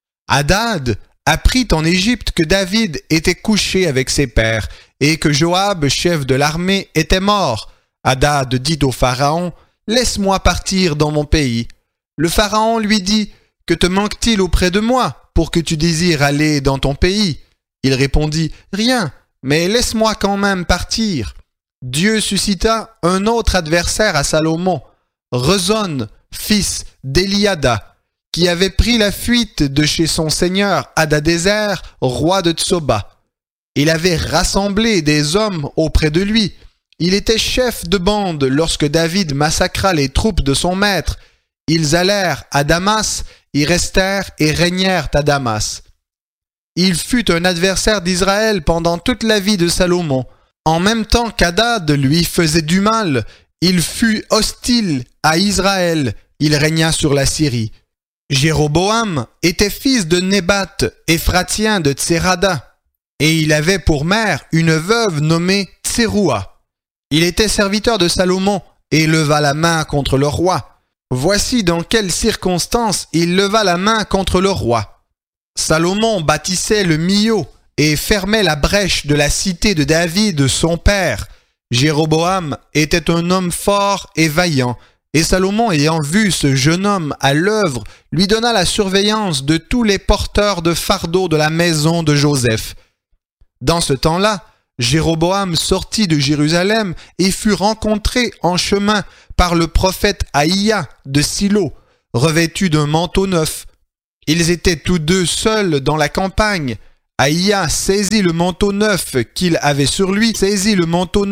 Hadad apprit en Égypte que David était couché avec ses pères, et que Joab, chef de l'armée, était mort. Hadad dit au Pharaon, « Laisse-moi partir dans mon pays. » Le Pharaon lui dit, « Que te manque-t-il auprès de moi pour que tu désires aller dans ton pays ?» Il répondit, « Rien, mais laisse-moi quand même partir. » Dieu suscita un autre adversaire à Salomon, Rezon, fils d'Eliada, qui avait pris la fuite de chez son seigneur Hadadézer, roi de Tsoba. Il avait rassemblé des hommes auprès de lui. Il était chef de bande lorsque David massacra les troupes de son maître. Ils allèrent à Damas, y restèrent et régnèrent à Damas. Il fut un adversaire d'Israël pendant toute la vie de Salomon. En même temps qu'Hadad lui faisait du mal, il fut hostile à Israël. Il régna sur la Syrie. Jéroboam était fils de Nébat, Éphratien de Tserada, et il avait pour mère une veuve nommée Tseroua. Il était serviteur de Salomon et leva la main contre le roi. Voici dans quelles circonstances il leva la main contre le roi. Salomon bâtissait le Millo et fermait la brèche de la cité de David, son père. Jéroboam était un homme fort et vaillant, Et Salomon, ayant vu ce jeune homme à l'œuvre, lui donna la surveillance de tous les porteurs de fardeaux de la maison de Joseph. Dans ce temps-là, Jéroboam sortit de Jérusalem et fut rencontré en chemin par le prophète Aïa de Silo, revêtu d'un manteau neuf. Ils étaient tous deux seuls dans la campagne. Aïa saisit le manteau neuf qu'il avait sur lui,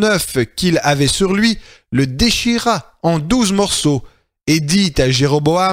le déchira en 12 morceaux et dit à Jéroboam: